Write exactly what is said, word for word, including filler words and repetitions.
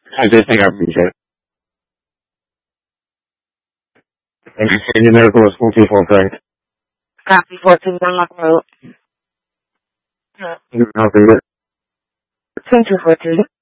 I just think I appreciate it. And your medical is four two four, correct? Copy four two one Lock Road. How can you Two two four two.